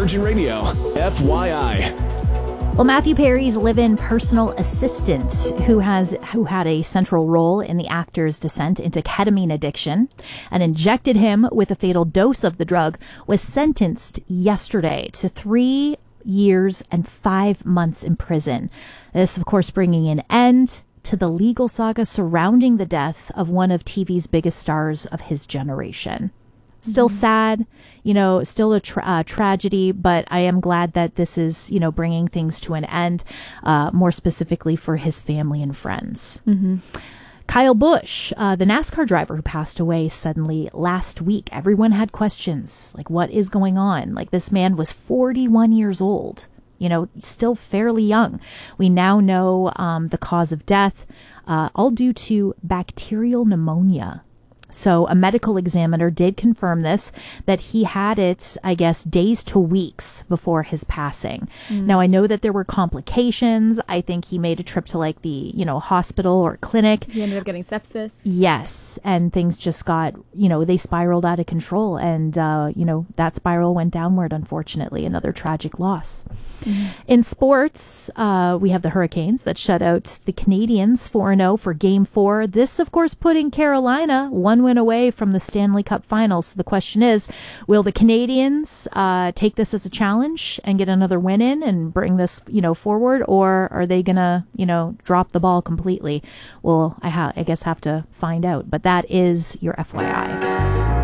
Virgin Radio, FYI. Well, Matthew Perry's live-in personal assistant, who had a central role in the actor's descent into ketamine addiction and injected him with a fatal dose of the drug, was sentenced yesterday to 3 years and 5 months in prison. This, of course, bringing an end to the legal saga surrounding the death of one of TV's biggest stars of his generation. Still sad, still a tragedy, but I am glad that this is, bringing things to an end, more specifically for his family and friends. Mm-hmm. Kyle Busch, the NASCAR driver who passed away suddenly last week. Everyone had questions, like, what is going on? Like, this man was 41 years old, still fairly young. We now know the cause of death, all due to bacterial pneumonia. So a medical examiner did confirm this, that he had it, I guess, days to weeks before his passing. Now, I know that there were complications. I think he made a trip to the, hospital or clinic. He ended up getting sepsis. Yes. And things just got, they spiraled out of control. And, that spiral went downward, unfortunately. Another tragic loss. In sports, we have the Hurricanes that shut out the Canadiens 4-0 for Game 4. This, of course, putting Carolina one win away from the Stanley Cup Finals. So the question is, will the Canadians take this as a challenge and get another win in and bring this, forward, or are they gonna, drop the ball completely? Well, I guess have to find out. But that is your FYI.